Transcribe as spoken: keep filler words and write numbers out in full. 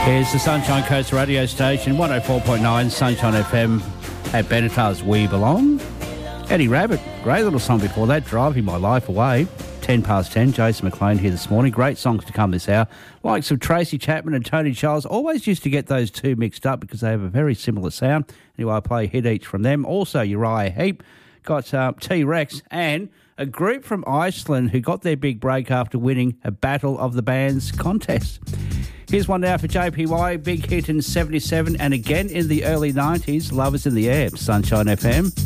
Here's the Sunshine Coast radio station, one oh four point nine Sunshine F M at Benatar's We Belong. Eddie Rabbit, great little song before that, Driving My Life Away. ten past ten, Jason McLean here this morning. Great songs to come this hour. Likes of Tracy Chapman and Tony Charles. Always used to get those two mixed up because they have a very similar sound. Anyway, I play a hit each from them. Also, Uriah Heep, got um, T-Rex, and a group from Iceland who got their big break after winning a Battle of the Bands contest. Here's one now for J P Y, big hit in seventy-seven and again in the early nineties, Love Is in the Air, Sunshine F M.